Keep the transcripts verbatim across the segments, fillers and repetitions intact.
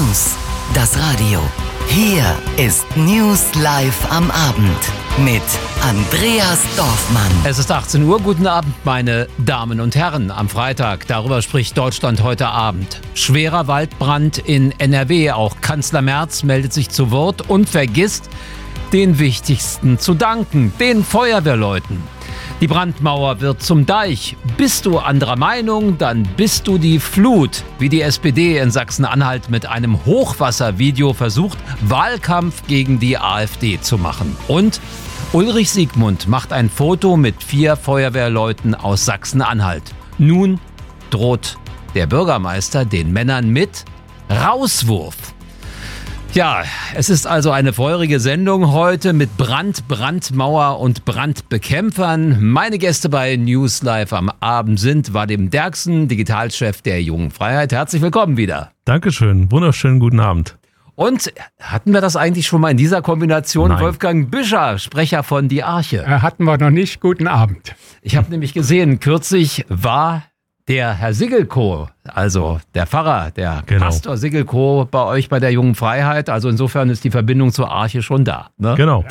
News, das Radio. Hier ist News Live am Abend mit Andreas Dorfmann. Es ist achtzehn Uhr. Guten Abend, meine Damen und Herren. Am Freitag, darüber spricht Deutschland heute Abend. Schwerer Waldbrand in N R W. Auch Kanzler Merz meldet sich zu Wort und vergisst, den Wichtigsten zu danken, den Feuerwehrleuten. Die Brandmauer wird zum Deich. Bist du anderer Meinung, dann bist du die Flut. Wie die S P D in Sachsen-Anhalt mit einem Hochwasservideo versucht, Wahlkampf gegen die AfD zu machen. Und Ulrich Siegmund macht ein Foto mit vier Feuerwehrleuten aus Sachsen-Anhalt. Nun droht der Bürgermeister den Männern mit Rauswurf. Ja, es ist also eine feurige Sendung heute mit Brand, Brandmauer und Brandbekämpfern. Meine Gäste bei News Live am Abend sind Vadim Derksen, Digitalchef der Jungen Freiheit. Herzlich willkommen wieder. Dankeschön, wunderschönen guten Abend. Und hatten wir das eigentlich schon mal in dieser Kombination? Nein. Wolfgang Büscher, Sprecher von Die Arche. Äh, hatten wir noch nicht. Guten Abend. Ich habe nämlich gesehen, kürzlich war der Herr Siggelkow, also der Pfarrer, der Genau. Pastor Siggelkow bei euch bei der Jungen Freiheit. Also insofern ist die Verbindung zur Arche schon da. Ne? Genau.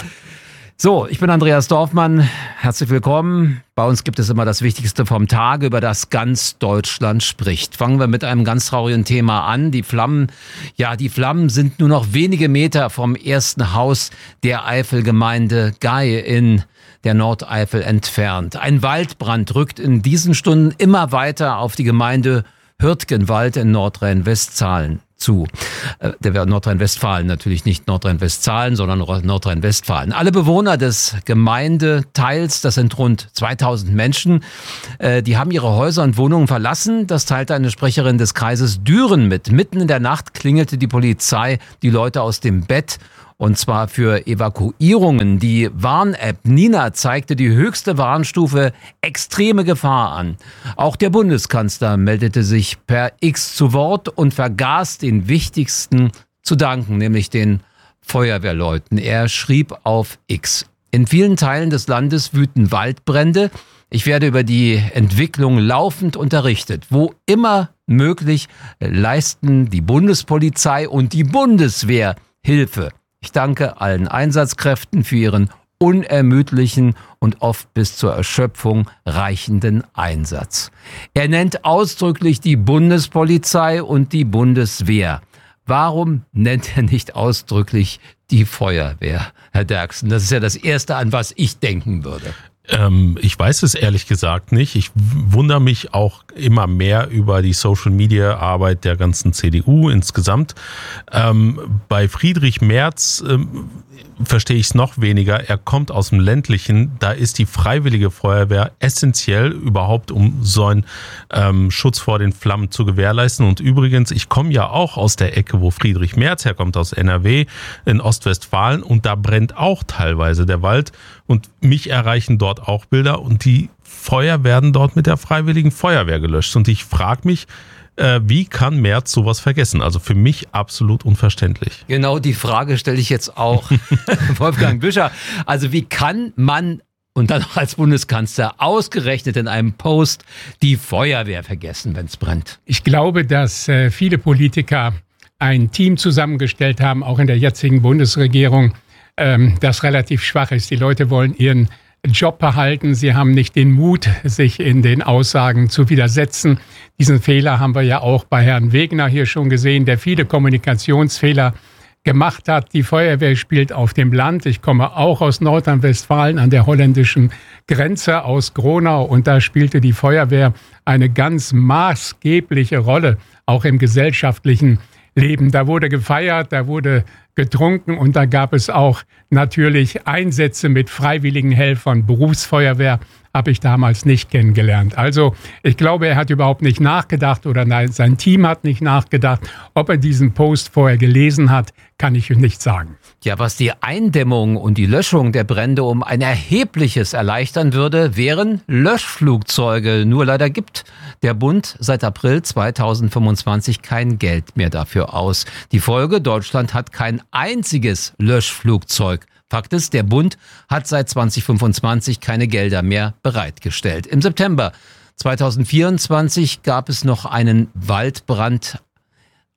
So, ich bin Andreas Dorfmann. Herzlich willkommen. Bei uns gibt es immer das Wichtigste vom Tage, über das ganz Deutschland spricht. Fangen wir mit einem ganz traurigen Thema an. Die Flammen, ja, die Flammen sind nur noch wenige Meter vom ersten Haus der Eifelgemeinde Gaie in der Nordeifel entfernt. Ein Waldbrand rückt in diesen Stunden immer weiter auf die Gemeinde Hürtgenwald in Nordrhein-Westfalen zu. Äh, der Nordrhein-Westfalen, natürlich nicht Nordrhein-Westfalen, sondern Nordrhein-Westfalen. Alle Bewohner des Gemeindeteils, das sind rund zweitausend Menschen, äh, die haben ihre Häuser und Wohnungen verlassen. Das teilte eine Sprecherin des Kreises Düren mit. Mitten in der Nacht klingelte die Polizei die Leute aus dem Bett. Und zwar für Evakuierungen. Die Warn-App Nina zeigte die höchste Warnstufe extreme Gefahr an. Auch der Bundeskanzler meldete sich per X zu Wort und vergaß den Wichtigsten zu danken, nämlich den Feuerwehrleuten. Er schrieb auf X: In vielen Teilen des Landes wüten Waldbrände. Ich werde über die Entwicklung laufend unterrichtet. Wo immer möglich leisten die Bundespolizei und die Bundeswehr Hilfe. Ich danke allen Einsatzkräften für ihren unermüdlichen und oft bis zur Erschöpfung reichenden Einsatz. Er nennt ausdrücklich die Bundespolizei und die Bundeswehr. Warum nennt er nicht ausdrücklich die Feuerwehr, Herr Derksen? Das ist ja das Erste, an was ich denken würde. Ähm, ich weiß es ehrlich gesagt nicht. Ich wundere mich auch immer mehr über die Social-Media-Arbeit der ganzen C D U insgesamt. Ähm, bei Friedrich Merz ähm, verstehe ich es noch weniger. Er kommt aus dem Ländlichen. Da ist die Freiwillige Feuerwehr essentiell überhaupt, um so einen ähm, Schutz vor den Flammen zu gewährleisten. Und übrigens, ich komme ja auch aus der Ecke, wo Friedrich Merz herkommt, aus N R W, in Ostwestfalen. Und da brennt auch teilweise der Wald. Und mich erreichen dort auch Bilder. Und die Feuer werden dort mit der Freiwilligen Feuerwehr gelöscht. Und ich frage mich, wie kann Merz sowas vergessen? Also für mich absolut unverständlich. Genau die Frage stelle ich jetzt auch Wolfgang Büscher. Also wie kann man und dann auch als Bundeskanzler ausgerechnet in einem Post die Feuerwehr vergessen, wenn es brennt? Ich glaube, dass äh, viele Politiker ein Team zusammengestellt haben, auch in der jetzigen Bundesregierung, ähm, das relativ schwach ist. Die Leute wollen ihren Job behalten. Sie haben nicht den Mut, sich in den Aussagen zu widersetzen. Diesen Fehler haben wir ja auch bei Herrn Wegner hier schon gesehen, der viele Kommunikationsfehler gemacht hat. Die Feuerwehr spielt auf dem Land. Ich komme auch aus Nordrhein-Westfalen an der holländischen Grenze aus Gronau und da spielte die Feuerwehr eine ganz maßgebliche Rolle, auch im gesellschaftlichen Leben. Da wurde gefeiert, da wurde getrunken und da gab es auch natürlich Einsätze mit freiwilligen Helfern. Berufsfeuerwehr habe ich damals nicht kennengelernt. Also ich glaube, er hat überhaupt nicht nachgedacht oder nein, sein Team hat nicht nachgedacht. Ob er diesen Post vorher gelesen hat, kann ich nicht sagen. Ja, was die Eindämmung und die Löschung der Brände um ein erhebliches erleichtern würde, wären Löschflugzeuge. Nur leider gibt der Bund seit April zweitausendfünfundzwanzig kein Geld mehr dafür aus. Die Folge: Deutschland hat kein einziges Löschflugzeug. Fakt ist, der Bund hat seit zweitausendfünfundzwanzig keine Gelder mehr bereitgestellt. Im September zweitausendvierundzwanzig gab es noch einen Waldbrand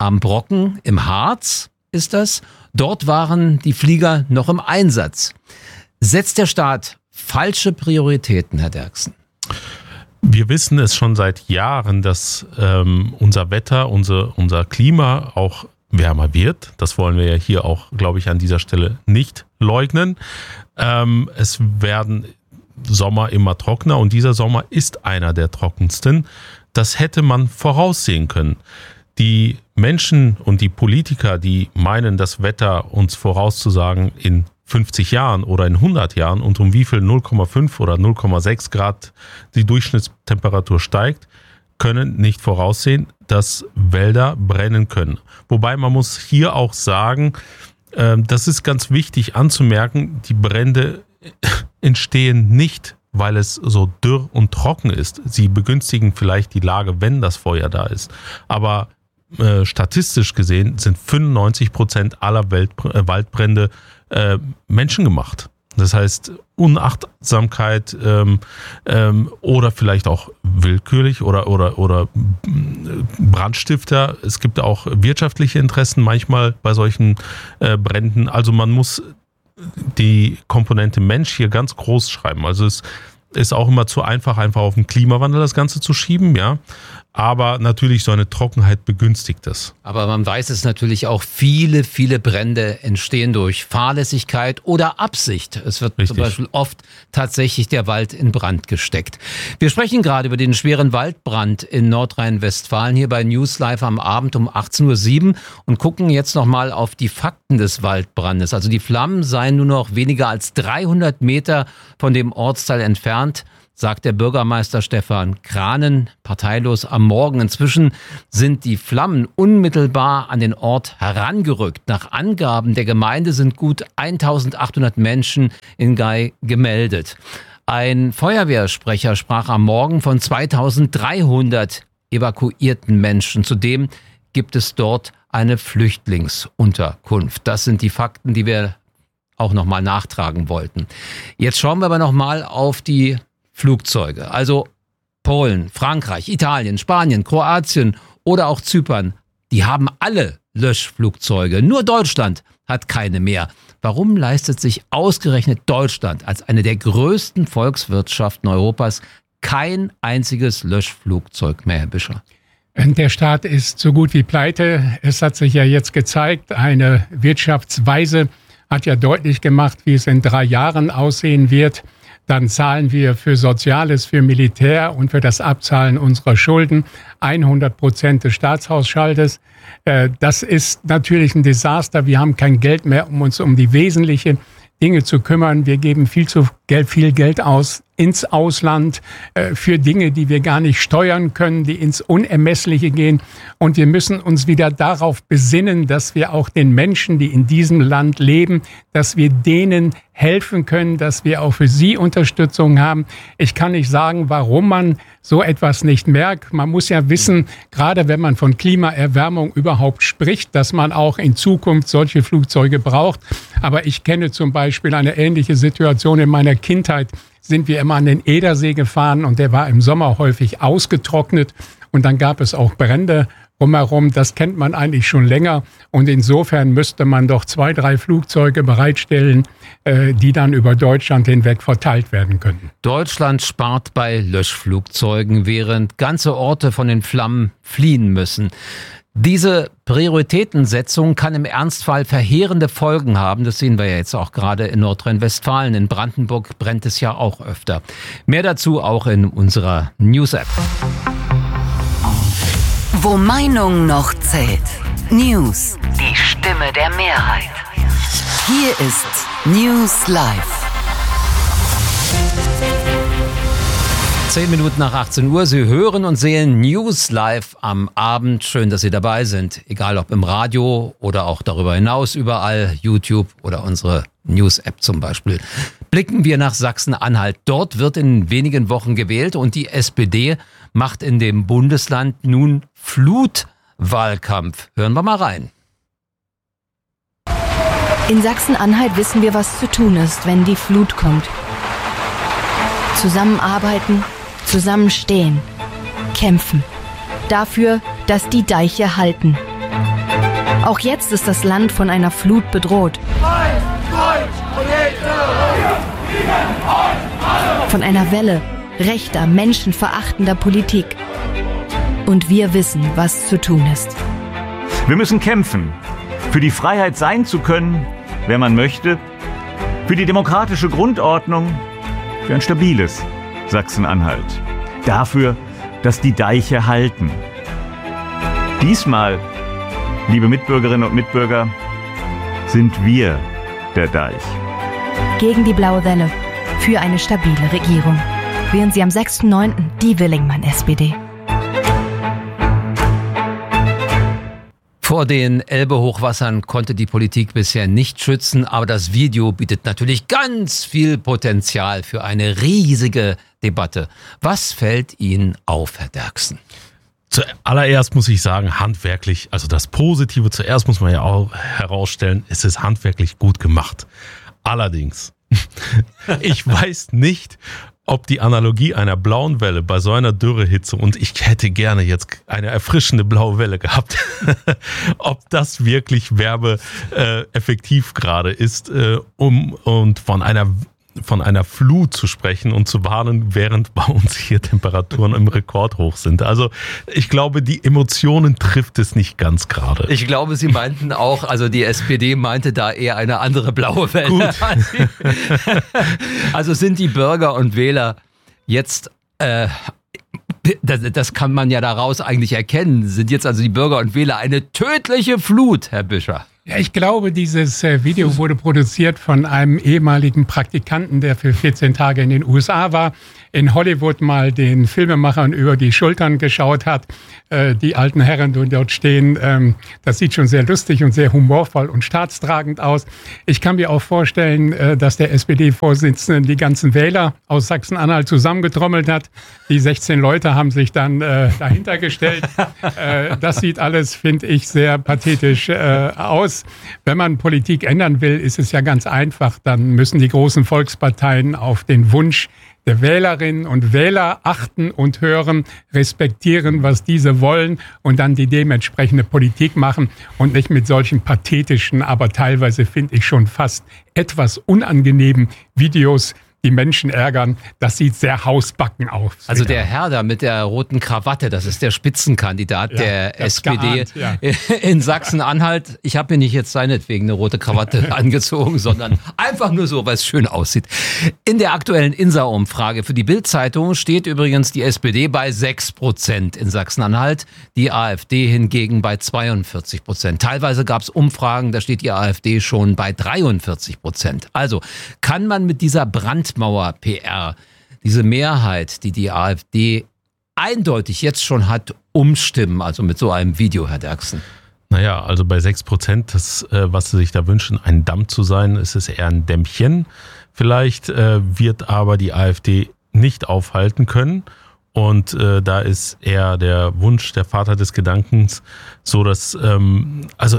am Brocken im Harz ist das. Dort waren die Flieger noch im Einsatz. Setzt der Staat falsche Prioritäten, Herr Derksen? Wir wissen es schon seit Jahren, dass ähm, unser Wetter, unser, unser Klima auch wärmer wird. Das wollen wir ja hier auch, glaube ich, an dieser Stelle nicht leugnen. Ähm, es werden Sommer immer trockener und dieser Sommer ist einer der trockensten. Das hätte man voraussehen können. Die Menschen und die Politiker, die meinen, das Wetter uns vorauszusagen in fünfzig Jahren oder in hundert Jahren und um wie viel null Komma fünf oder null Komma sechs Grad die Durchschnittstemperatur steigt, können nicht voraussehen, dass Wälder brennen können. Wobei man muss hier auch sagen, das ist ganz wichtig anzumerken, die Brände entstehen nicht, weil es so dürr und trocken ist. Sie begünstigen vielleicht die Lage, wenn das Feuer da ist. Aber äh, statistisch gesehen sind fünfundneunzig Prozent aller Welt, äh, Waldbrände äh, menschengemacht. Das heißt, Unachtsamkeit ähm, ähm, oder vielleicht auch willkürlich oder, oder, oder Brandstifter. Es gibt auch wirtschaftliche Interessen manchmal bei solchen äh, Bränden. Also man muss die Komponente Mensch hier ganz groß schreiben. Also es ist auch immer zu einfach, einfach auf den Klimawandel das Ganze zu schieben, ja. Aber natürlich, so eine Trockenheit begünstigt es. Aber man weiß es natürlich auch, viele, viele Brände entstehen durch Fahrlässigkeit oder Absicht. Es wird Richtig. Zum Beispiel oft tatsächlich der Wald in Brand gesteckt. Wir sprechen gerade über den schweren Waldbrand in Nordrhein-Westfalen hier bei News Live am Abend um achtzehn Uhr sieben und gucken jetzt nochmal auf die Fakten des Waldbrandes. Also die Flammen seien nur noch weniger als dreihundert Meter von dem Ortsteil entfernt, sagt der Bürgermeister Stefan Kranen, parteilos am Morgen. Inzwischen sind die Flammen unmittelbar an den Ort herangerückt. Nach Angaben der Gemeinde sind gut eintausendachthundert Menschen in Gei gemeldet. Ein Feuerwehrsprecher sprach am Morgen von zweitausenddreihundert evakuierten Menschen. Zudem gibt es dort eine Flüchtlingsunterkunft. Das sind die Fakten, die wir auch nochmal nachtragen wollten. Jetzt schauen wir aber nochmal auf die Flugzeuge. Also Polen, Frankreich, Italien, Spanien, Kroatien oder auch Zypern, die haben alle Löschflugzeuge. Nur Deutschland hat keine mehr. Warum leistet sich ausgerechnet Deutschland als eine der größten Volkswirtschaften Europas kein einziges Löschflugzeug mehr, Herr Bischer? Der Staat ist so gut wie pleite. Es hat sich ja jetzt gezeigt, eine Wirtschaftsweise hat ja deutlich gemacht, wie es in drei Jahren aussehen wird. Dann zahlen wir für Soziales, für Militär und für das Abzahlen unserer Schulden hundert Prozent des Staatshaushaltes. Das ist natürlich ein Desaster. Wir haben kein Geld mehr, um uns um die wesentlichen Dinge zu kümmern. Wir geben viel zu Geld, viel Geld aus ins Ausland äh, für Dinge, die wir gar nicht steuern können, die ins Unermessliche gehen. Und wir müssen uns wieder darauf besinnen, dass wir auch den Menschen, die in diesem Land leben, dass wir denen helfen können, dass wir auch für sie Unterstützung haben. Ich kann nicht sagen, warum man so etwas nicht merkt. Man muss ja wissen, gerade wenn man von Klimaerwärmung überhaupt spricht, dass man auch in Zukunft solche Flugzeuge braucht. Aber ich kenne zum Beispiel eine ähnliche Situation in meiner Kindheit. Sind wir immer an den Edersee gefahren und der war im Sommer häufig ausgetrocknet und dann gab es auch Brände rumherum. Das kennt man eigentlich schon länger und insofern müsste man doch zwei, drei Flugzeuge bereitstellen, äh, die dann über Deutschland hinweg verteilt werden können. Deutschland spart bei Löschflugzeugen, während ganze Orte von den Flammen fliehen müssen. Diese Prioritätensetzung kann im Ernstfall verheerende Folgen haben. Das sehen wir ja jetzt auch gerade in Nordrhein-Westfalen. In Brandenburg brennt es ja auch öfter. Mehr dazu auch in unserer News-App. Wo Meinung noch zählt. News. Die Stimme der Mehrheit. Hier ist News Live. Zehn Minuten nach achtzehn Uhr. Sie hören und sehen News Live am Abend. Schön, dass Sie dabei sind. Egal ob im Radio oder auch darüber hinaus, überall, YouTube oder unsere News-App zum Beispiel. Blicken wir nach Sachsen-Anhalt. Dort wird in wenigen Wochen gewählt und die S P D macht in dem Bundesland nun Flutwahlkampf. Hören wir mal rein. In Sachsen-Anhalt wissen wir, was zu tun ist, wenn die Flut kommt. Zusammenarbeiten, zusammenstehen, kämpfen. Dafür, dass die Deiche halten. Auch jetzt ist das Land von einer Flut bedroht. Von einer Welle rechter, menschenverachtender Politik. Und wir wissen, was zu tun ist. Wir müssen kämpfen, für die Freiheit sein zu können, wer man möchte, für die demokratische Grundordnung, für ein stabiles Sachsen-Anhalt. Dafür, dass die Deiche halten. Diesmal, liebe Mitbürgerinnen und Mitbürger, sind wir der Deich. Gegen die blaue Welle. Für eine stabile Regierung. Wählen Sie am sechsten neunten die Willingmann S P D. Vor den Elbe-Hochwassern konnte die Politik bisher nicht schützen, aber das Video bietet natürlich ganz viel Potenzial für eine riesige Debatte. Was fällt Ihnen auf, Herr Derksen? Zuallererst muss ich sagen, handwerklich, also das Positive zuerst muss man ja auch herausstellen, es ist handwerklich gut gemacht. Allerdings, ich weiß nicht, ob die Analogie einer blauen Welle bei so einer Dürrehitze, und ich hätte gerne jetzt eine erfrischende blaue Welle gehabt, ob das wirklich werbeeffektiv gerade ist, äh, um und von einer von einer Flut zu sprechen und zu warnen, während bei uns hier Temperaturen im Rekordhoch sind. Also ich glaube, die Emotionen trifft es nicht ganz gerade. Ich glaube, Sie meinten auch, also die S P D meinte da eher eine andere blaue Welle. Gut. Also sind die Bürger und Wähler jetzt, äh, das, das kann man ja daraus eigentlich erkennen, sind jetzt also die Bürger und Wähler eine tödliche Flut, Herr Büscher? Ja, ich glaube, dieses äh, Video wurde produziert von einem ehemaligen Praktikanten, der für vierzehn Tage in den U S A war, in Hollywood mal den Filmemachern über die Schultern geschaut hat. Äh, die alten Herren, die dort stehen, ähm, das sieht schon sehr lustig und sehr humorvoll und staatstragend aus. Ich kann mir auch vorstellen, äh, dass der S P D-Vorsitzende die ganzen Wähler aus Sachsen-Anhalt zusammengetrommelt hat. Die sechzehn Leute haben sich dann äh, dahinter gestellt. äh, das sieht alles, finde ich, sehr pathetisch äh, aus. Wenn man Politik ändern will, ist es ja ganz einfach. Dann müssen die großen Volksparteien auf den Wunsch der Wählerinnen und Wähler achten und hören, respektieren, was diese wollen und dann die dementsprechende Politik machen und nicht mit solchen pathetischen, aber teilweise finde ich schon fast etwas unangenehmen Videos die Menschen ärgern. Das sieht sehr hausbacken aus. Also der Herr da mit der roten Krawatte, das ist der Spitzenkandidat ja, der S P D geahnt, ja. in Sachsen-Anhalt. Ich habe mir nicht jetzt seinetwegen eine rote Krawatte angezogen, sondern einfach nur so, weil es schön aussieht. In der aktuellen INSA-Umfrage für die Bild-Zeitung steht übrigens die S P D bei sechs Prozent in Sachsen-Anhalt, die AfD hingegen bei zweiundvierzig Prozent. Teilweise gab es Umfragen, da steht die AfD schon bei dreiundvierzig Prozent. Also kann man mit dieser Brand Mauer-P R, diese Mehrheit, die die AfD eindeutig jetzt schon hat, umstimmen, also mit so einem Video, Herr Derksen? Naja, also bei sechs Prozent, das, was Sie sich da wünschen, ein Damm zu sein, ist es eher ein Dämmchen. Vielleicht äh, wird aber die AfD nicht aufhalten können. Und äh, da ist eher der Wunsch, der Vater des Gedankens, so dass, ähm, also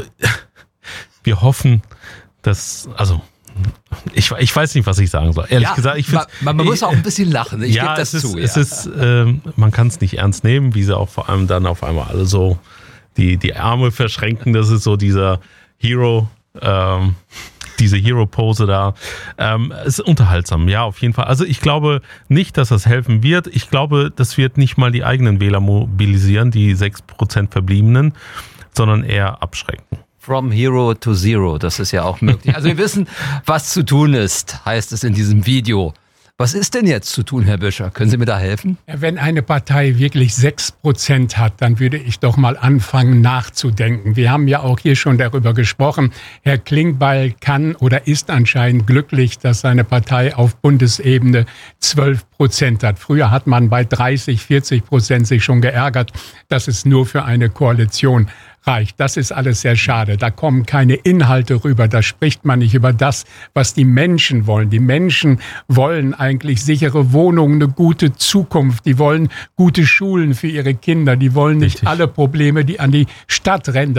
wir hoffen, dass, also Ich, ich weiß nicht, was ich sagen soll. Ehrlich ja, gesagt, ich finde, man, man muss auch ein bisschen lachen. Ich ja, gebe das es zu. Ist, ja. es ist, äh, man kann es nicht ernst nehmen, wie sie auch vor allem dann auf einmal alle so die die Arme verschränken. Das ist so dieser Hero, ähm, diese Hero-Pose da. Ähm, ist unterhaltsam, ja, auf jeden Fall. Also ich glaube nicht, dass das helfen wird. Ich glaube, das wird nicht mal die eigenen Wähler mobilisieren, die sechs Prozent Verbliebenen, sondern eher abschrecken. From Hero to Zero, das ist ja auch möglich. Also wir wissen, was zu tun ist, heißt es in diesem Video. Was ist denn jetzt zu tun, Herr Büscher? Können Sie mir da helfen? Wenn eine Partei wirklich sechs Prozent hat, dann würde ich doch mal anfangen nachzudenken. Wir haben ja auch hier schon darüber gesprochen. Herr Klingbeil kann oder ist anscheinend glücklich, dass seine Partei auf Bundesebene zwölf Prozent hat. Früher hat man bei dreißig, vierzig Prozent sich schon geärgert, dass es nur für eine Koalition reicht. Das ist alles sehr schade. Da kommen keine Inhalte rüber. Da spricht man nicht über das, was die Menschen wollen. Die Menschen wollen eigentlich sichere Wohnungen, eine gute Zukunft. Die wollen gute Schulen für ihre Kinder. Die wollen nicht Richtig. alle Probleme, die an die Stadtränder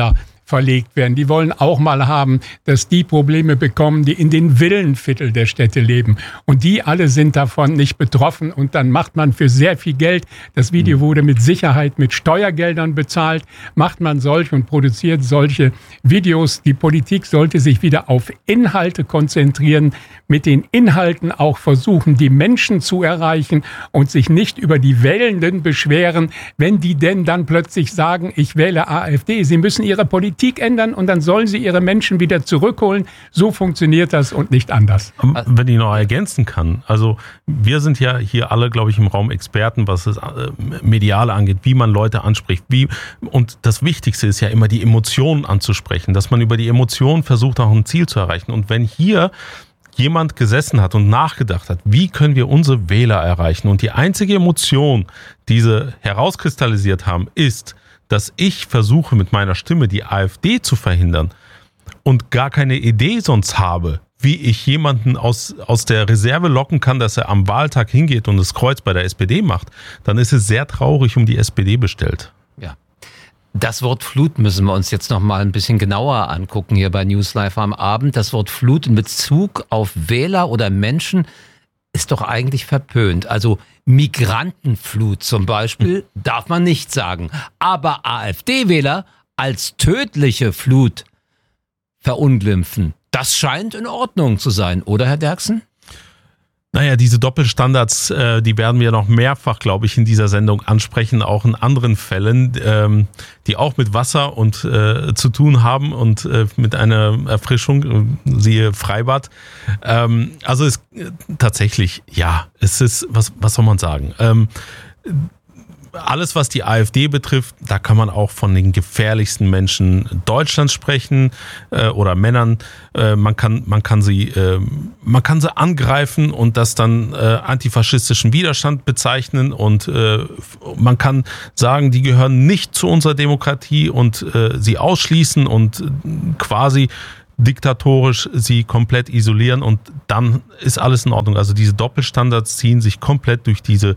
verlegt werden. Die wollen auch mal haben, dass die Probleme bekommen, die in den Villenviertel der Städte leben. Und die alle sind davon nicht betroffen. Und dann macht man für sehr viel Geld, das Video wurde mit Sicherheit mit Steuergeldern bezahlt, macht man solche und produziert solche Videos. Die Politik sollte sich wieder auf Inhalte konzentrieren, mit den Inhalten auch versuchen, die Menschen zu erreichen und sich nicht über die Wählenden beschweren, wenn die denn dann plötzlich sagen, ich wähle AfD. Sie müssen ihre Politik ändern und dann sollen sie ihre Menschen wieder zurückholen. So funktioniert das und nicht anders. Wenn ich noch ergänzen kann, also wir sind ja hier alle, glaube ich, im Raum Experten, was das Mediale angeht, wie man Leute anspricht. Wie, und das Wichtigste ist ja immer, die Emotionen anzusprechen, dass man über die Emotionen versucht, auch ein Ziel zu erreichen. Und wenn hier jemand gesessen hat und nachgedacht hat, wie können wir unsere Wähler erreichen? Und die einzige Emotion, die sie herauskristallisiert haben, ist, dass ich versuche, mit meiner Stimme die AfD zu verhindern und gar keine Idee sonst habe, wie ich jemanden aus, aus der Reserve locken kann, dass er am Wahltag hingeht und das Kreuz bei der S P D macht, dann ist es sehr traurig um die S P D bestellt. Ja. Das Wort Flut müssen wir uns jetzt noch mal ein bisschen genauer angucken hier bei News Live am Abend. Das Wort Flut in Bezug auf Wähler oder Menschen ist doch eigentlich verpönt. Also Migrantenflut zum Beispiel darf man nicht sagen. Aber AfD-Wähler als tödliche Flut verunglimpfen, das scheint in Ordnung zu sein, oder Herr Derksen? Naja, diese Doppelstandards, äh, die werden wir noch mehrfach, glaube ich, in dieser Sendung ansprechen, auch in anderen Fällen, ähm, die auch mit Wasser und äh, zu tun haben und äh, mit einer Erfrischung, äh, siehe Freibad. Ähm, also es äh, tatsächlich, ja, es ist, was, was soll man sagen? Ähm, Alles, was die AfD betrifft, da kann man auch von den gefährlichsten Menschen Deutschlands sprechen äh, oder Männern. Äh, man kann, man kann sie, äh, man kann sie angreifen und das dann äh, antifaschistischen Widerstand bezeichnen und äh, man kann sagen, die gehören nicht zu unserer Demokratie und äh, sie ausschließen und äh, quasi diktatorisch sie komplett isolieren und dann ist alles in Ordnung. Also diese Doppelstandards ziehen sich komplett durch diese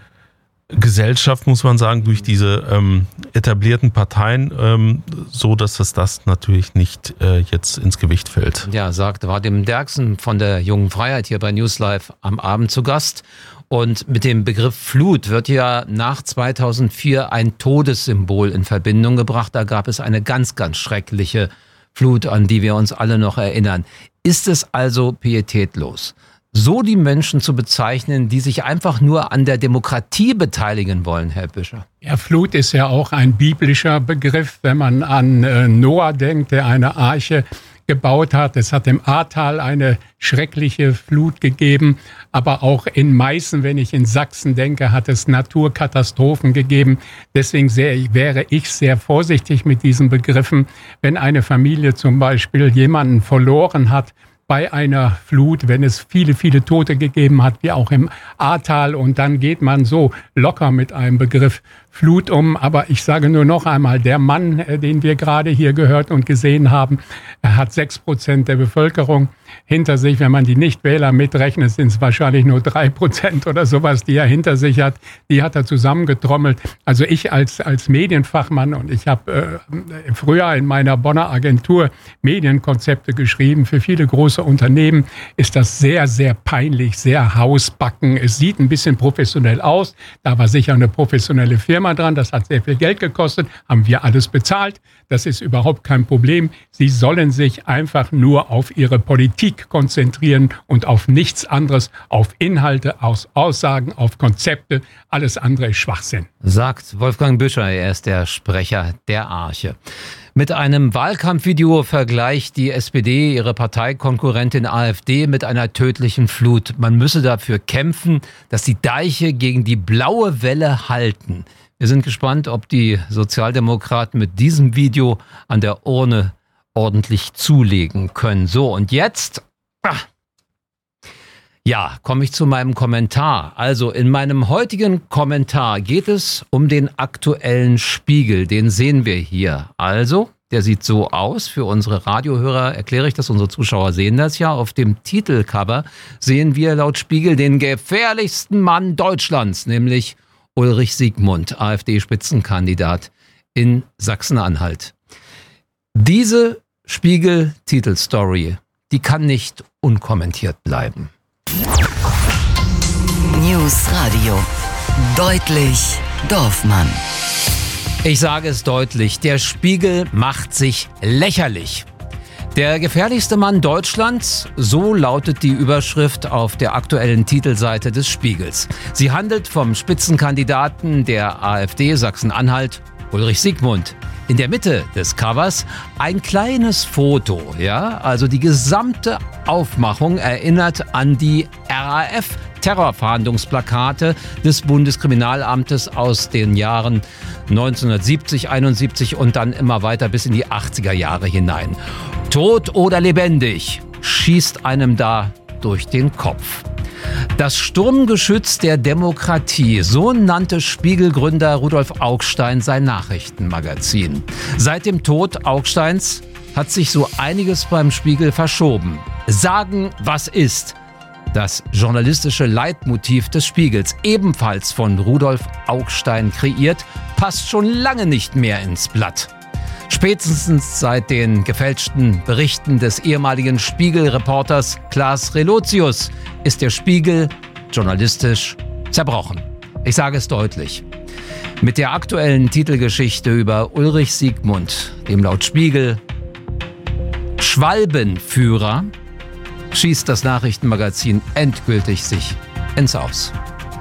Gesellschaft, muss man sagen, durch diese ähm, etablierten Parteien, ähm, so dass das, das natürlich nicht äh, jetzt ins Gewicht fällt. Ja, sagt Vadim Derksen von der Jungen Freiheit hier bei News Live am Abend zu Gast. Und mit dem Begriff Flut wird ja nach zweitausendvier ein Todessymbol in Verbindung gebracht. Da gab es eine ganz, ganz schreckliche Flut, an die wir uns alle noch erinnern. Ist es also pietätlos, so die Menschen zu bezeichnen, die sich einfach nur an der Demokratie beteiligen wollen, Herr Büscher? Ja, Flut ist ja auch ein biblischer Begriff, wenn man an äh, Noah denkt, der eine Arche gebaut hat. Es hat im Ahrtal eine schreckliche Flut gegeben, aber auch in Meißen, wenn ich in Sachsen denke, hat es Naturkatastrophen gegeben. Deswegen sehr, wäre ich sehr vorsichtig mit diesen Begriffen. Wenn eine Familie zum Beispiel jemanden verloren hat, bei einer Flut, wenn es viele, viele Tote gegeben hat, wie auch im Ahrtal. Und dann geht man so locker mit einem Begriff Flut um. Aber ich sage nur noch einmal, der Mann, den wir gerade hier gehört und gesehen haben, hat sechs Prozent der Bevölkerung hinter sich. Wenn man die Nichtwähler mitrechnet, sind es wahrscheinlich nur drei Prozent oder sowas, die er hinter sich hat. Die hat er zusammengetrommelt. Also ich als, als Medienfachmann, und ich habe äh, früher in meiner Bonner Agentur Medienkonzepte geschrieben für viele große Unternehmen, ist das sehr, sehr peinlich, sehr hausbacken. Es sieht ein bisschen professionell aus. Da war sicher eine professionelle Firma dran. Das hat sehr viel Geld gekostet. Haben wir alles bezahlt. Das ist überhaupt kein Problem. Sie sollen sich einfach nur auf ihre Politik konzentrieren und auf nichts anderes, auf Inhalte, auf Aussagen, auf Konzepte. Alles andere ist Schwachsinn. Sagt Wolfgang Büscher, er ist der Sprecher der Arche. Mit einem Wahlkampfvideo vergleicht die S P D ihre Parteikonkurrentin AfD mit einer tödlichen Flut. Man müsse dafür kämpfen, dass die Deiche gegen die blaue Welle halten. Wir sind gespannt, ob die Sozialdemokraten mit diesem Video an der Urne ordentlich zulegen können. So, und jetzt... Ach. Ja, komme ich zu meinem Kommentar. Also in meinem heutigen Kommentar geht es um den aktuellen Spiegel. Den sehen wir hier. Also, der sieht so aus. Für unsere Radiohörer erkläre ich das. Unsere Zuschauer sehen das ja. Auf dem Titelcover sehen wir laut Spiegel den gefährlichsten Mann Deutschlands, nämlich Ulrich Siegmund, AfD-Spitzenkandidat in Sachsen-Anhalt. Diese Spiegel-Titelstory, die kann nicht unkommentiert bleiben. News Radio. Deutlich Dorfmann. Ich sage es deutlich, der Spiegel macht sich lächerlich. Der gefährlichste Mann Deutschlands, so lautet die Überschrift auf der aktuellen Titelseite des Spiegels. Sie handelt vom Spitzenkandidaten der AfD Sachsen-Anhalt, Ulrich Siegmund. In der Mitte des Covers ein kleines Foto, ja, also die gesamte Aufmachung erinnert an die R A F-Terrorfahndungsplakate des Bundeskriminalamtes aus den Jahren neunzehnhundertsiebzig, einundsiebzig und dann immer weiter bis in die achtziger Jahre hinein. Tot oder lebendig, schießt einem da durch den Kopf. Das Sturmgeschütz der Demokratie, so nannte Spiegelgründer Rudolf Augstein sein Nachrichtenmagazin. Seit dem Tod Augsteins hat sich so einiges beim Spiegel verschoben. Sagen, was ist. Das journalistische Leitmotiv des Spiegels, ebenfalls von Rudolf Augstein kreiert, passt schon lange nicht mehr ins Blatt. Spätestens seit den gefälschten Berichten des ehemaligen Spiegel-Reporters Klaas Relotius ist der Spiegel journalistisch zerbrochen. Ich sage es deutlich. Mit der aktuellen Titelgeschichte über Ulrich Siegmund, dem laut Spiegel Schwalbenführer, schießt das Nachrichtenmagazin endgültig sich ins Aus.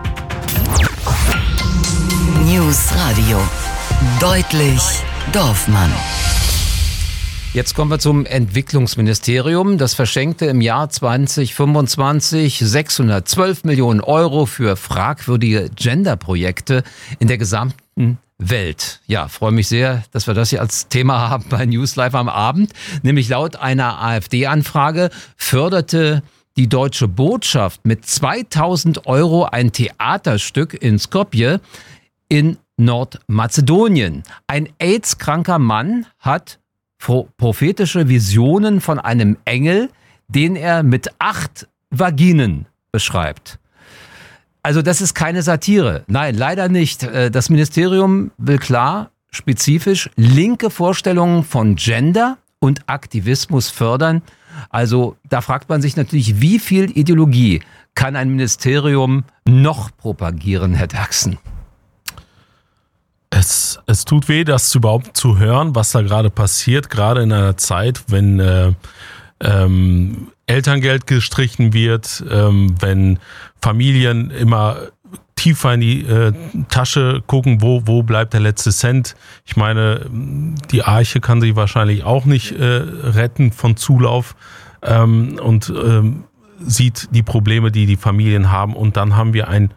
News Radio. Deutlich Dorfmann. Jetzt kommen wir zum Entwicklungsministerium. Das verschenkte im Jahr zwanzig fünfundzwanzig sechshundertzwölf Millionen Euro für fragwürdige Genderprojekte in der gesamten Welt. Ja, freue mich sehr, dass wir das hier als Thema haben bei News Live am Abend. Nämlich laut einer AfD-Anfrage förderte die Deutsche Botschaft mit zweitausend Euro ein Theaterstück in Skopje in Nordmazedonien. Ein AIDS-kranker Mann hat prophetische Visionen von einem Engel, den er mit acht Vaginen beschreibt. Also das ist keine Satire. Nein, leider nicht. Das Ministerium will klar, spezifisch linke Vorstellungen von Gender und Aktivismus fördern. Also da fragt man sich natürlich, wie viel Ideologie kann ein Ministerium noch propagieren, Herr Derksen? Es, es tut weh, das überhaupt zu hören, was da gerade passiert, gerade in einer Zeit, wenn äh, ähm, Elterngeld gestrichen wird, ähm, wenn Familien immer tiefer in die äh, Tasche gucken, wo, wo bleibt der letzte Cent. Ich meine, die Arche kann sich wahrscheinlich auch nicht äh, retten von Zulauf ähm, und ähm, sieht die Probleme, die die Familien haben. Und dann haben wir ein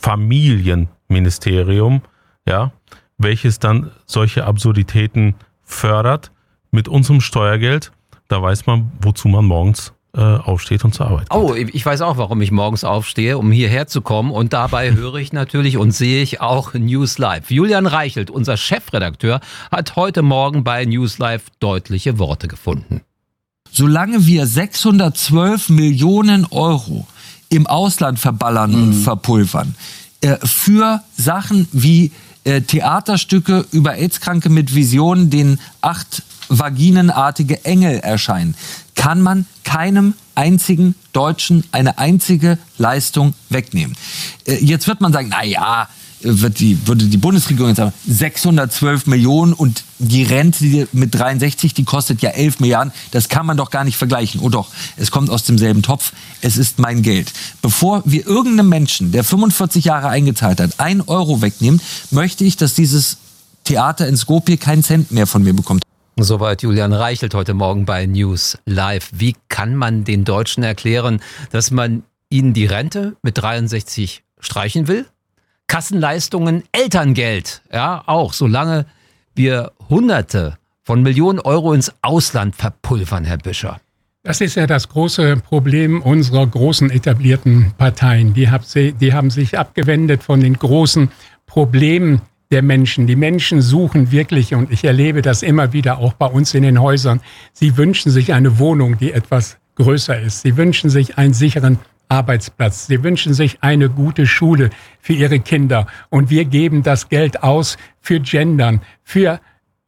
Familienministerium, ja, welches dann solche Absurditäten fördert mit unserem Steuergeld. Da weiß man, wozu man morgens äh, aufsteht und zur Arbeit geht. Oh, ich weiß auch, warum ich morgens aufstehe, um hierher zu kommen. Und dabei höre ich natürlich und sehe ich auch News Live. Julian Reichelt, unser Chefredakteur, hat heute Morgen bei News Live deutliche Worte gefunden. Solange wir sechshundertzwölf Millionen Euro im Ausland verballern mhm. und verpulvern, äh, für Sachen wie Theaterstücke über AIDS-Kranke mit Visionen, denen acht vaginenartige Engel erscheinen, kann man keinem einzigen Deutschen eine einzige Leistung wegnehmen. Jetzt wird man sagen, na ja, wird die, würde die Bundesregierung jetzt sagen, sechshundertzwölf Millionen und die Rente mit dreiundsechzig, die kostet ja elf Milliarden. Das kann man doch gar nicht vergleichen. Oh doch, es kommt aus demselben Topf. Es ist mein Geld. Bevor wir irgendeinem Menschen, der fünfundvierzig Jahre eingezahlt hat, ein Euro wegnehmen, möchte ich, dass dieses Theater in Skopje keinen Cent mehr von mir bekommt. Soweit Julian Reichelt heute Morgen bei News Live. Wie kann man den Deutschen erklären, dass man ihnen die Rente mit dreiundsechzig streichen will? Kassenleistungen, Elterngeld, ja, auch, solange wir Hunderte von Millionen Euro ins Ausland verpulvern, Herr Büscher. Das ist ja das große Problem unserer großen etablierten Parteien. Die, hab sie, die haben sich abgewendet von den großen Problemen der Menschen. Die Menschen suchen wirklich, und ich erlebe das immer wieder auch bei uns in den Häusern, sie wünschen sich eine Wohnung, die etwas größer ist. Sie wünschen sich einen sicheren Arbeitsplatz. Sie wünschen sich eine gute Schule für ihre Kinder. Und wir geben das Geld aus für Gendern, für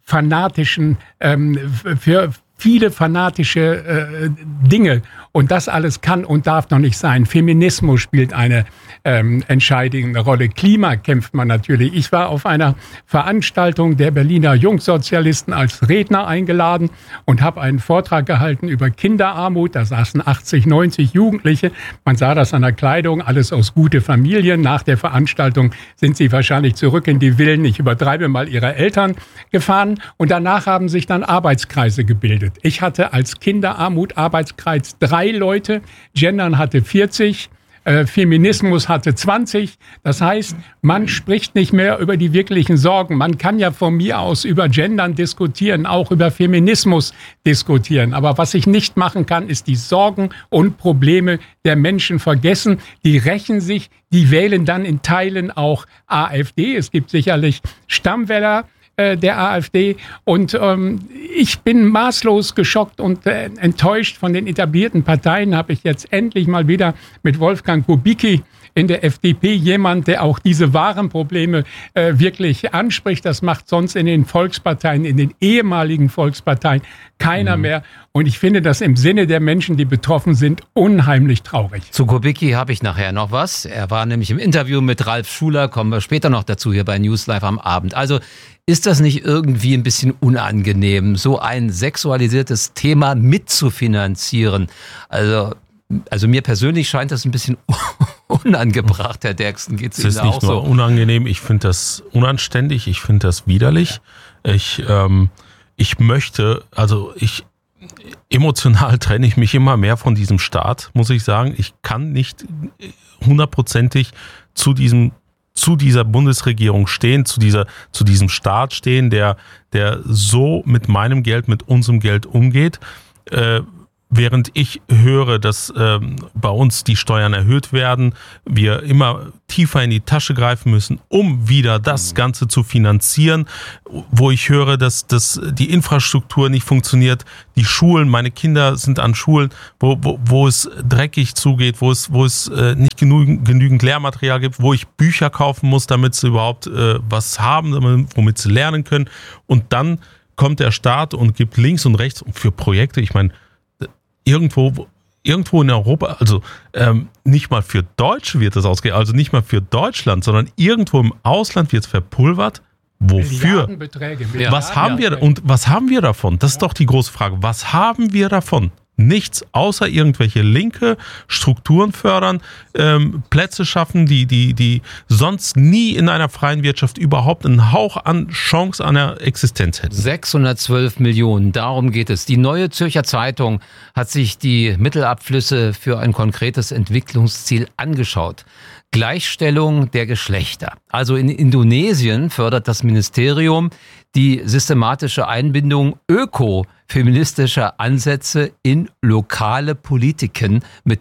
fanatischen, ähm, für viele fanatische äh, Dinge. Und das alles kann und darf noch nicht sein. Feminismus spielt eine ähm, entscheidende Rolle. Klima kämpft man natürlich. Ich war auf einer Veranstaltung der Berliner Jungsozialisten als Redner eingeladen und habe einen Vortrag gehalten über Kinderarmut. Da saßen achtzig, neunzig Jugendliche. Man sah das an der Kleidung, alles aus gute Familien. Nach der Veranstaltung sind sie wahrscheinlich zurück in die Villen, ich übertreibe mal, ihrer Eltern gefahren. Und danach haben sich dann Arbeitskreise gebildet. Ich hatte als Kinderarmut Arbeitskreis drei Leute, Gendern hatte vierzig, äh, Feminismus hatte zwanzig. Das heißt, man spricht nicht mehr über die wirklichen Sorgen. Man kann ja von mir aus über Gendern diskutieren, auch über Feminismus diskutieren. Aber was ich nicht machen kann, ist die Sorgen und Probleme der Menschen vergessen. Die rächen sich, die wählen dann in Teilen auch AfD. Es gibt sicherlich Stammwähler der AfD. Und ähm, ich bin maßlos geschockt und äh, enttäuscht von den etablierten Parteien. Habe ich jetzt endlich mal wieder mit Wolfgang Kubicki in der F D P jemand, der auch diese wahren Probleme äh, wirklich anspricht. Das macht sonst in den Volksparteien, in den ehemaligen Volksparteien keiner mhm. mehr. Und ich finde das im Sinne der Menschen, die betroffen sind, unheimlich traurig. Zu Kubicki habe ich nachher noch was. Er war nämlich im Interview mit Ralf Schuler, kommen wir später noch dazu hier bei News Live am Abend. Also ist das nicht irgendwie ein bisschen unangenehm, so ein sexualisiertes Thema mitzufinanzieren? Also, also mir persönlich scheint das ein bisschen unangebracht, Herr Derksen. Geht's Ihnen auch so? Es ist nicht nur unangenehm, ich finde das unanständig, ich finde das widerlich. Ich, ähm, ich möchte, also ich, emotional trenne ich mich immer mehr von diesem Staat, muss ich sagen. Ich kann nicht hundertprozentig zu diesem zu dieser Bundesregierung stehen, zu dieser, zu diesem Staat stehen, der, der so mit meinem Geld, mit unserem Geld umgeht. Äh, während ich höre, dass ähm, bei uns die Steuern erhöht werden, wir immer tiefer in die Tasche greifen müssen, um wieder das Ganze zu finanzieren, wo ich höre, dass, dass die Infrastruktur nicht funktioniert, die Schulen, meine Kinder sind an Schulen, wo, wo, wo es dreckig zugeht, wo es, wo es äh, nicht genügend, genügend Lehrmaterial gibt, wo ich Bücher kaufen muss, damit sie überhaupt äh, was haben, damit, womit sie lernen können. Und dann kommt der Staat und gibt links und rechts für Projekte, ich meine, Irgendwo, irgendwo in Europa, also ähm, nicht mal für Deutsche wird das ausgegeben, also nicht mal für Deutschland, sondern irgendwo im Ausland wird es verpulvert. Wofür? Milliardenbeträge. Was haben wir und was haben wir davon? Das ist doch die große Frage. Was haben wir davon? Nichts, außer irgendwelche linke Strukturen fördern, ähm, Plätze schaffen, die, die, die sonst nie in einer freien Wirtschaft überhaupt einen Hauch an Chance an der Existenz hätten. sechshundertzwölf Millionen, darum geht es. Die Neue Zürcher Zeitung hat sich die Mittelabflüsse für ein konkretes Entwicklungsziel angeschaut. Gleichstellung der Geschlechter. Also in Indonesien fördert das Ministerium die systematische Einbindung öko-feministischer Ansätze in lokale Politiken mit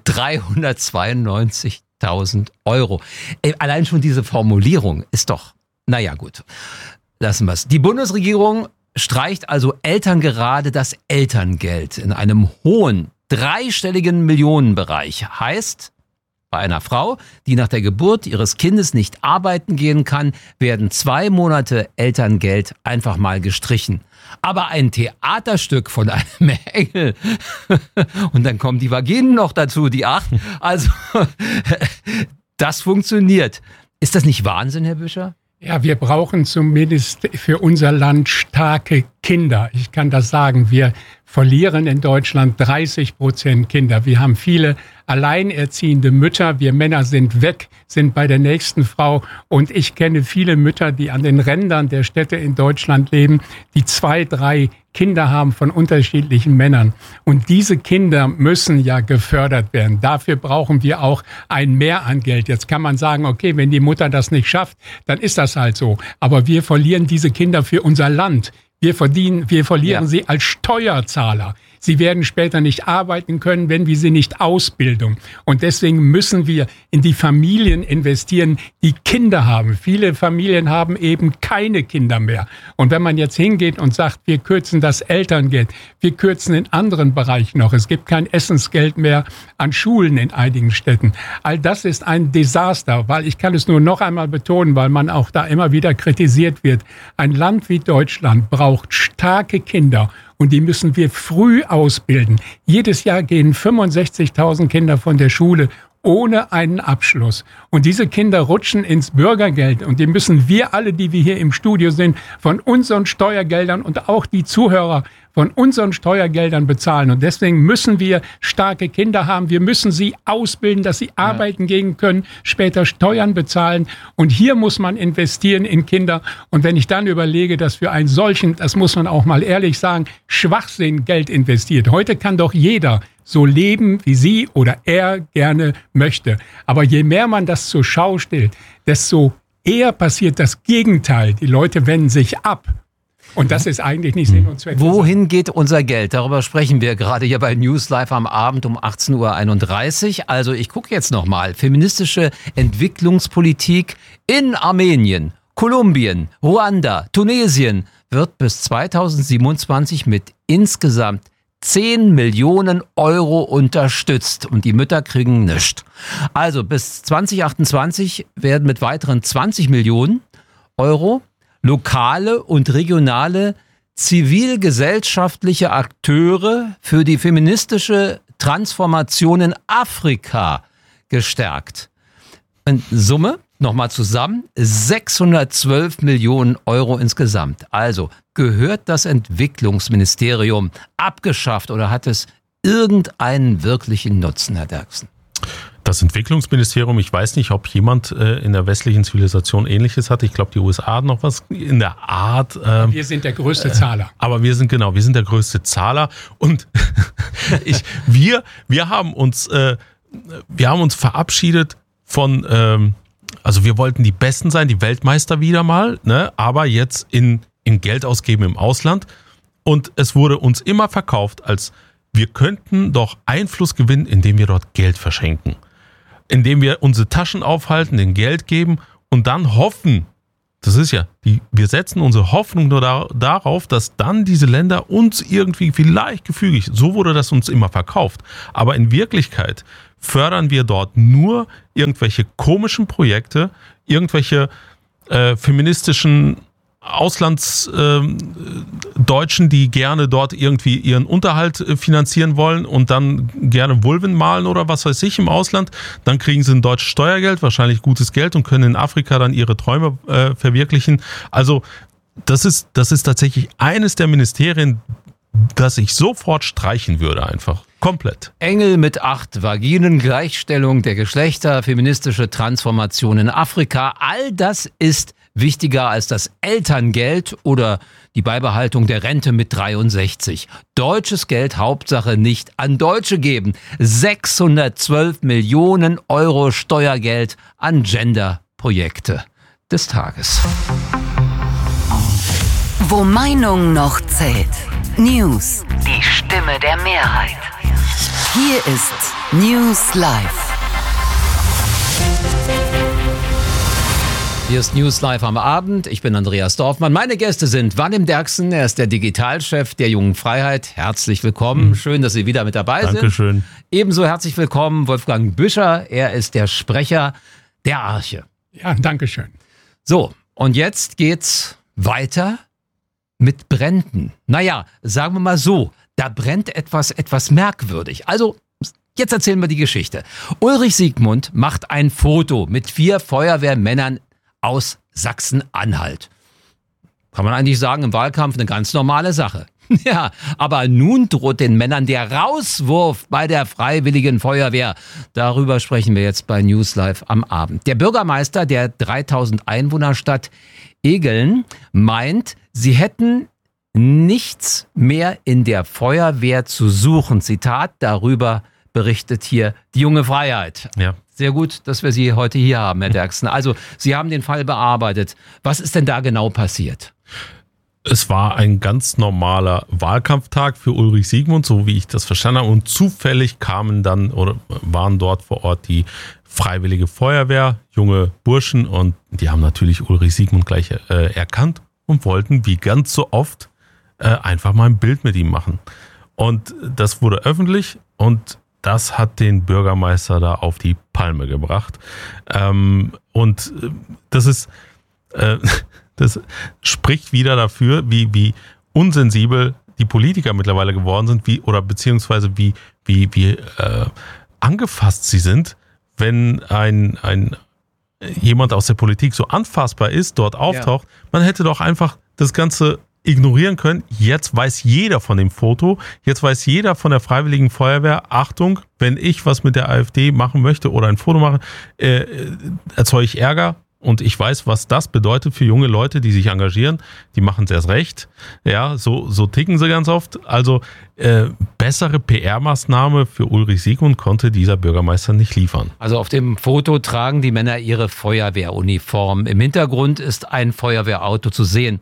dreihundertzweiundneunzigtausend Euro. Allein schon diese Formulierung ist doch, naja gut, lassen wir es. Die Bundesregierung streicht also Eltern gerade das Elterngeld in einem hohen, dreistelligen Millionenbereich. Heißt, bei einer Frau, die nach der Geburt ihres Kindes nicht arbeiten gehen kann, werden zwei Monate Elterngeld einfach mal gestrichen. Aber ein Theaterstück von einem Engel. Und dann kommen die Vaginen noch dazu, die acht. Also, das funktioniert. Ist das nicht Wahnsinn, Herr Büscher? Ja, wir brauchen zumindest für unser Land starke Kinder. Ich kann das sagen. Wir verlieren in Deutschland dreißig Prozent Kinder. Wir haben viele alleinerziehende Mütter. Wir Männer sind weg, sind bei der nächsten Frau. Und ich kenne viele Mütter, die an den Rändern der Städte in Deutschland leben, die zwei, drei Kinder haben von unterschiedlichen Männern. Und diese Kinder müssen ja gefördert werden. Dafür brauchen wir auch ein Mehr an Geld. Jetzt kann man sagen, okay, wenn die Mutter das nicht schafft, dann ist das halt so. Aber wir verlieren diese Kinder für unser Land. Wir verdienen, wir verlieren ja. sie als Steuerzahler. Sie werden später nicht arbeiten können, wenn wir sie nicht ausbilden. Und deswegen müssen wir in die Familien investieren, die Kinder haben. Viele Familien haben eben keine Kinder mehr. Und wenn man jetzt hingeht und sagt, wir kürzen das Elterngeld, wir kürzen in anderen Bereichen noch, es gibt kein Essensgeld mehr an Schulen in einigen Städten. All das ist ein Desaster, weil ich kann es nur noch einmal betonen, weil man auch da immer wieder kritisiert wird. Ein Land wie Deutschland braucht braucht starke Kinder und die müssen wir früh ausbilden. Jedes Jahr gehen fünfundsechzigtausend Kinder von der Schule ohne einen Abschluss. Und diese Kinder rutschen ins Bürgergeld. Und die müssen wir alle, die wir hier im Studio sind, von unseren Steuergeldern und auch die Zuhörer von unseren Steuergeldern bezahlen. Und deswegen müssen wir starke Kinder haben. Wir müssen sie ausbilden, dass sie ja. arbeiten gehen können, später Steuern bezahlen. Und hier muss man investieren in Kinder. Und wenn ich dann überlege, dass für einen solchen, das muss man auch mal ehrlich sagen, Schwachsinn Geld investiert. Heute kann doch jeder so leben, wie sie oder er gerne möchte. Aber je mehr man das zur Schau stellt, desto eher passiert das Gegenteil. Die Leute wenden sich ab. Und das ist eigentlich nicht Sinn und Zweck. Wohin geht unser Geld? Darüber sprechen wir gerade hier bei News Live am Abend um achtzehn Uhr einunddreißig. Also ich gucke jetzt nochmal. Feministische Entwicklungspolitik in Armenien, Kolumbien, Ruanda, Tunesien wird bis zweitausendsiebenundzwanzig mit insgesamt zehn Millionen Euro unterstützt und die Mütter kriegen nichts. Also bis zwanzig achtundzwanzig werden mit weiteren zwanzig Millionen Euro lokale und regionale zivilgesellschaftliche Akteure für die feministische Transformation in Afrika gestärkt. In Summe, nochmal zusammen, sechshundertzwölf Millionen Euro insgesamt. Also gehört das Entwicklungsministerium abgeschafft oder hat es irgendeinen wirklichen Nutzen, Herr Derksen? Das Entwicklungsministerium, ich weiß nicht, ob jemand äh, in der westlichen Zivilisation Ähnliches hatte. Ich glaube, die U S A hat noch was in der Art. Ähm, wir sind der größte Zahler. Äh, aber wir sind genau, wir sind der größte Zahler. Und ich, wir, wir haben uns, äh, wir haben uns verabschiedet von, ähm, also wir wollten die Besten sein, die Weltmeister wieder mal, ne? Aber jetzt in, in Geld ausgeben im Ausland. Und es wurde uns immer verkauft als wir könnten doch Einfluss gewinnen, indem wir dort Geld verschenken. Indem wir unsere Taschen aufhalten, den Geld geben und dann hoffen, das ist ja, die, wir setzen unsere Hoffnung nur da, darauf, dass dann diese Länder uns irgendwie vielleicht gefügig, so wurde das uns immer verkauft. Aber in Wirklichkeit fördern wir dort nur irgendwelche komischen Projekte, irgendwelche äh, feministischen Auslandsdeutschen, äh, die gerne dort irgendwie ihren Unterhalt äh, finanzieren wollen und dann gerne Vulven malen oder was weiß ich im Ausland. Dann kriegen sie ein deutsches Steuergeld, wahrscheinlich gutes Geld und können in Afrika dann ihre Träume äh, verwirklichen. Also das ist, das ist tatsächlich eines der Ministerien, das ich sofort streichen würde einfach. Komplett. Engel mit acht Vaginen, Gleichstellung der Geschlechter, feministische Transformation in Afrika, all das ist wichtiger als das Elterngeld oder die Beibehaltung der Rente mit dreiundsechzig. Deutsches Geld, Hauptsache nicht an Deutsche geben. sechshundertzwölf Millionen Euro Steuergeld an Genderprojekte des Tages. Wo Meinung noch zählt. News. Die Stimme der Mehrheit. Hier ist News Live. Hier ist News Live am Abend. Ich bin Andreas Dorfmann. Meine Gäste sind Vadim Derksen. Er ist der Digitalchef der Jungen Freiheit. Herzlich willkommen. Schön, dass Sie wieder mit dabei sind. Dankeschön. Ebenso herzlich willkommen Wolfgang Büscher. Er ist der Sprecher der Arche. Ja, Dankeschön. So, und jetzt geht's weiter mit Bränden. Naja, sagen wir mal so, da brennt etwas, etwas merkwürdig. Also, jetzt erzählen wir die Geschichte. Ulrich Siegmund macht ein Foto mit vier Feuerwehrmännern aus Sachsen-Anhalt. Kann man eigentlich sagen, im Wahlkampf eine ganz normale Sache. Ja, aber nun droht den Männern der Rauswurf bei der Freiwilligen Feuerwehr. Darüber sprechen wir jetzt bei News Live am Abend. Der Bürgermeister der dreitausend Einwohnerstadt Egeln meint, sie hätten nichts mehr in der Feuerwehr zu suchen. Zitat, darüber berichtet hier die Junge Freiheit. Ja. Sehr gut, dass wir Sie heute hier haben, Herr Derksen. Also, Sie haben den Fall bearbeitet. Was ist denn da genau passiert? Es war ein ganz normaler Wahlkampftag für Ulrich Siegmund, so wie ich das verstanden habe. Und zufällig kamen dann oder waren dort vor Ort die Freiwillige Feuerwehr, junge Burschen. Und die haben natürlich Ulrich Siegmund gleich äh, erkannt und wollten, wie ganz so oft, äh, einfach mal ein Bild mit ihm machen. Und das wurde öffentlich und das hat den Bürgermeister da auf die Palme gebracht. Ähm, und das ist, äh, das spricht wieder dafür, wie, wie unsensibel die Politiker mittlerweile geworden sind, wie oder beziehungsweise wie, wie, wie äh, angefasst sie sind, wenn ein, ein jemand aus der Politik so anfassbar ist, dort auftaucht. Ja. Man hätte doch einfach das Ganze ignorieren können. Jetzt weiß jeder von dem Foto, jetzt weiß jeder von der Freiwilligen Feuerwehr, Achtung, wenn ich was mit der AfD machen möchte oder ein Foto mache, äh, erzeuge ich Ärger. Und ich weiß, was das bedeutet für junge Leute, die sich engagieren. Die machen es erst recht. Ja, so, so ticken sie ganz oft. Also äh, bessere P R-Maßnahme für Ulrich Siegmund konnte dieser Bürgermeister nicht liefern. Also auf dem Foto tragen die Männer ihre Feuerwehruniform. Im Hintergrund ist ein Feuerwehrauto zu sehen.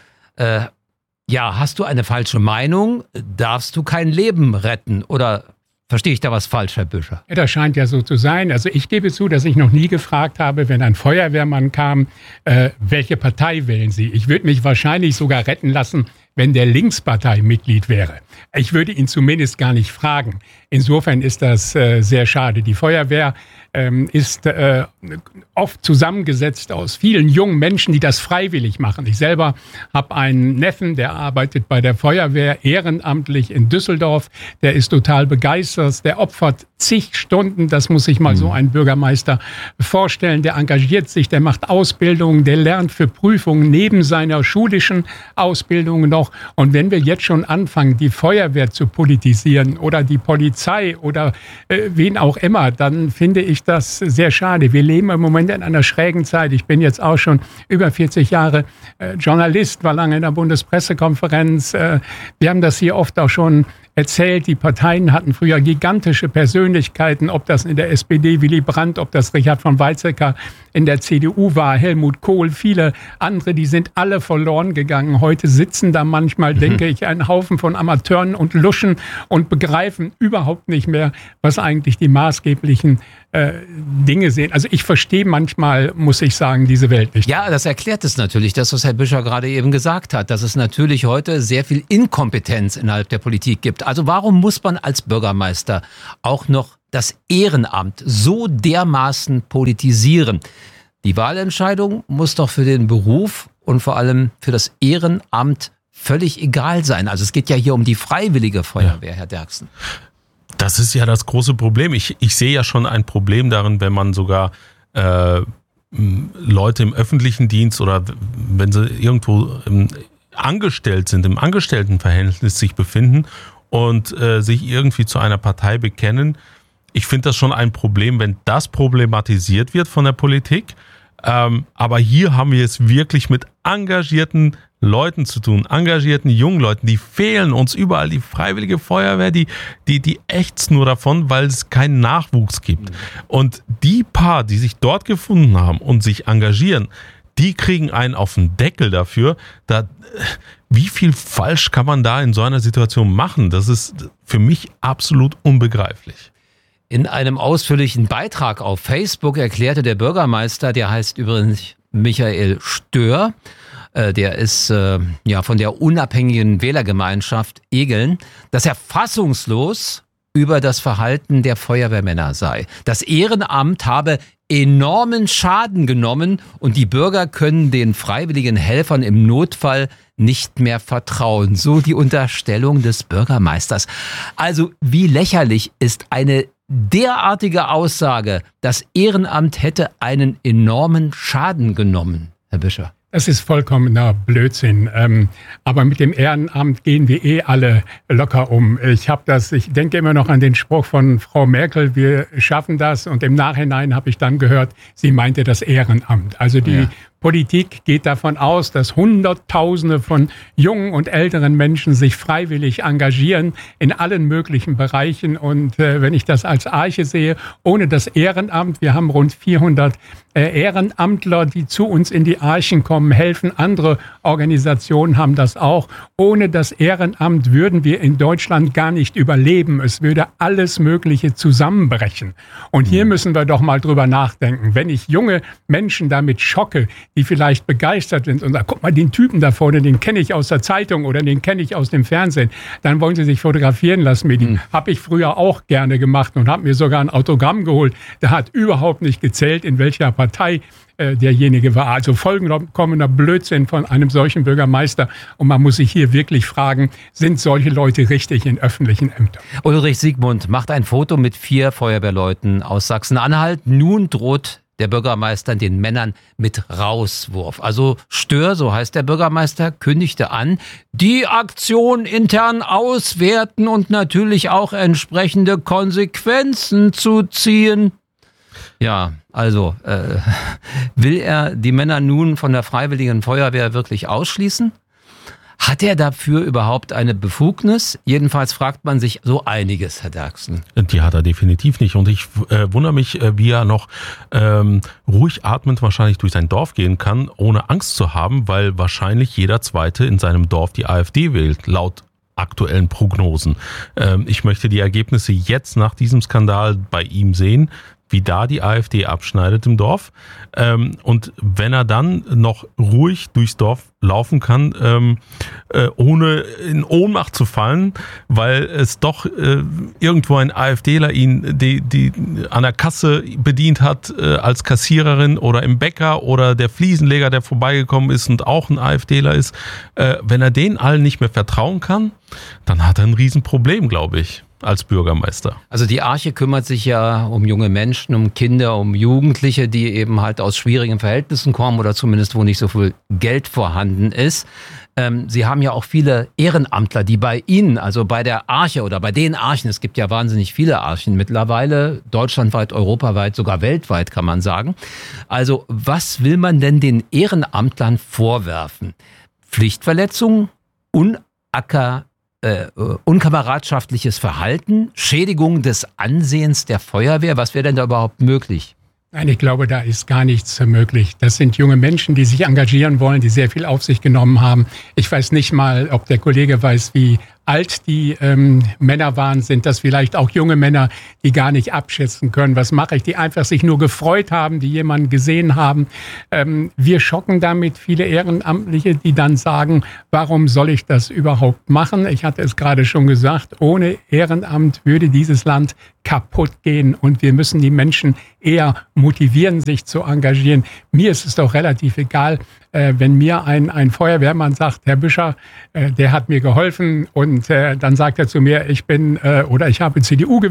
Äh, ja, hast du eine falsche Meinung? Darfst du kein Leben retten? Oder verstehe ich da was falsch, Herr Büscher? Ja, das scheint ja so zu sein. Also ich gebe zu, dass ich noch nie gefragt habe, wenn ein Feuerwehrmann kam, äh, welche Partei wählen Sie? Ich würde mich wahrscheinlich sogar retten lassen, wenn der Linkspartei Mitglied wäre. Ich würde ihn zumindest gar nicht fragen. Insofern ist das äh, sehr schade. Die Feuerwehr ähm, ist äh, oft zusammengesetzt aus vielen jungen Menschen, die das freiwillig machen. Ich selber habe einen Neffen, der arbeitet bei der Feuerwehr ehrenamtlich in Düsseldorf. Der ist total begeistert. Der opfert zig Stunden. Das muss sich mal mhm. so ein Bürgermeister vorstellen. Der engagiert sich, der macht Ausbildungen, der lernt für Prüfungen neben seiner schulischen Ausbildung noch. Und wenn wir jetzt schon anfangen, die Feuerwehr zu politisieren oder die Polizei oder äh, wen auch immer, dann finde ich das sehr schade. Wir leben im Moment in einer schrägen Zeit. Ich bin jetzt auch schon über vierzig Jahre äh, Journalist, war lange in der Bundespressekonferenz. Äh, wir haben das hier oft auch schon erzählt, die Parteien hatten früher gigantische Persönlichkeiten, ob das in der S P D Willy Brandt, ob das Richard von Weizsäcker in der C D U war, Helmut Kohl, viele andere, die sind alle verloren gegangen. Heute sitzen da manchmal, mhm. denke ich, ein Haufen von Amateuren und Luschen und begreifen überhaupt nicht mehr, was eigentlich die maßgeblichen äh, Dinge sind. Also ich verstehe manchmal, muss ich sagen, diese Welt nicht. Ja, das erklärt es natürlich, das, was Herr Büscher gerade eben gesagt hat, dass es natürlich heute sehr viel Inkompetenz innerhalb der Politik gibt. Also warum muss man als Bürgermeister auch noch das Ehrenamt so dermaßen politisieren? Die Wahlentscheidung muss doch für den Beruf und vor allem für das Ehrenamt völlig egal sein. Also es geht ja hier um die freiwillige Feuerwehr, ja. Herr Derksen. Das ist ja das große Problem. Ich, ich sehe ja schon ein Problem darin, wenn man sogar äh, Leute im öffentlichen Dienst oder wenn sie irgendwo ähm, angestellt sind, im Angestelltenverhältnis sich befinden und äh, sich irgendwie zu einer Partei bekennen. Ich finde das schon ein Problem, wenn das problematisiert wird von der Politik. Ähm, aber hier haben wir es wirklich mit engagierten Leuten zu tun, engagierten jungen Leuten, die fehlen uns überall. Die Freiwillige Feuerwehr, die, die, die ächzt nur davon, weil es keinen Nachwuchs gibt. Mhm. Und die paar, die sich dort gefunden haben und sich engagieren, die kriegen einen auf den Deckel dafür. Da, wie viel falsch kann man da in so einer Situation machen? Das ist für mich absolut unbegreiflich. In einem ausführlichen Beitrag auf Facebook erklärte der Bürgermeister, der heißt übrigens Michael Stör, äh, der ist äh, ja von der unabhängigen Wählergemeinschaft Egeln, dass er fassungslos über das Verhalten der Feuerwehrmänner sei. Das Ehrenamt habe enormen Schaden genommen und die Bürger können den freiwilligen Helfern im Notfall nicht mehr vertrauen. So die Unterstellung des Bürgermeisters. Also wie lächerlich ist eine derartige Aussage, das Ehrenamt hätte einen enormen Schaden genommen, Herr Büscher? Das ist vollkommener Blödsinn. Ähm, aber mit dem Ehrenamt gehen wir eh alle locker um. Ich habe das, ich denke immer noch an den Spruch von Frau Merkel, wir schaffen das. Und im Nachhinein habe ich dann gehört, sie meinte das Ehrenamt. Also die ja. Politik geht davon aus, dass Hunderttausende von jungen und älteren Menschen sich freiwillig engagieren in allen möglichen Bereichen. Und äh, wenn ich das als Arche sehe, ohne das Ehrenamt, wir haben rund vierhundert äh, Ehrenamtler, die zu uns in die Archen kommen, helfen. Andere Organisationen haben das auch. Ohne das Ehrenamt würden wir in Deutschland gar nicht überleben. Es würde alles Mögliche zusammenbrechen. Und hier müssen wir doch mal drüber nachdenken. Wenn ich junge Menschen damit schocke, die vielleicht begeistert sind und sagen, guck mal, den Typen da vorne, den kenne ich aus der Zeitung oder den kenne ich aus dem Fernsehen, dann wollen sie sich fotografieren lassen mit ihm. Mhm. Habe ich früher auch gerne gemacht und habe mir sogar ein Autogramm geholt. Da hat überhaupt nicht gezählt, in welcher Partei äh, derjenige war. Also vollkommener Blödsinn von einem solchen Bürgermeister. Und man muss sich hier wirklich fragen, sind solche Leute richtig in öffentlichen Ämtern? Ulrich Siegmund macht ein Foto mit vier Feuerwehrleuten aus Sachsen-Anhalt. Nun droht der Bürgermeister den Männern mit Rauswurf. Also Stör, so heißt der Bürgermeister, kündigte an, die Aktion intern auswerten und natürlich auch entsprechende Konsequenzen zu ziehen. Ja, also äh, will er die Männer nun von der Freiwilligen Feuerwehr wirklich ausschließen? Hat er dafür überhaupt eine Befugnis? Jedenfalls fragt man sich so einiges, Herr Derksen. Die hat er definitiv nicht. Und ich äh, wundere mich, äh, wie er noch ähm, ruhig atmend wahrscheinlich durch sein Dorf gehen kann, ohne Angst zu haben, weil wahrscheinlich jeder Zweite in seinem Dorf die AfD wählt, laut aktuellen Prognosen. Ähm, ich möchte die Ergebnisse jetzt nach diesem Skandal bei ihm sehen, wie da die AfD abschneidet im Dorf. Ähm, und wenn er dann noch ruhig durchs Dorf laufen kann, ähm, äh, ohne in Ohnmacht zu fallen, weil es doch äh, irgendwo ein AfDler ihn die, die an der Kasse bedient hat äh, als Kassiererin oder im Bäcker oder der Fliesenleger, der vorbeigekommen ist und auch ein AfDler ist, äh, wenn er denen allen nicht mehr vertrauen kann, dann hat er ein Riesenproblem, glaube ich, als Bürgermeister. Also die Arche kümmert sich ja um junge Menschen, um Kinder, um Jugendliche, die eben halt aus schwierigen Verhältnissen kommen oder zumindest wo nicht so viel Geld vorhanden ist. Ähm, Sie haben ja auch viele Ehrenamtler, die bei Ihnen, also bei der Arche oder bei den Archen, es gibt ja wahnsinnig viele Archen mittlerweile, deutschlandweit, europaweit, sogar weltweit kann man sagen. Also was will man denn den Ehrenamtlern vorwerfen? Pflichtverletzung, Unacker Äh, unkameradschaftliches Verhalten, Schädigung des Ansehens der Feuerwehr. Was wäre denn da überhaupt möglich? Nein, ich glaube, da ist gar nichts möglich. Das sind junge Menschen, die sich engagieren wollen, die sehr viel auf sich genommen haben. Ich weiß nicht mal, ob der Kollege weiß, wie alt die ähm, Männer waren. Sind das vielleicht auch junge Männer, die gar nicht abschätzen können, was mache ich, die einfach sich nur gefreut haben, die jemanden gesehen haben. Ähm, wir schocken damit viele Ehrenamtliche, die dann sagen, warum soll ich das überhaupt machen? Ich hatte es gerade schon gesagt, ohne Ehrenamt würde dieses Land kaputt gehen und wir müssen die Menschen eher motivieren, sich zu engagieren. Mir ist es doch relativ egal, äh, wenn mir ein, ein Feuerwehrmann sagt, Herr Büscher, äh, der hat mir geholfen und äh, dann sagt er zu mir, ich bin äh, oder ich habe C D U gewählt.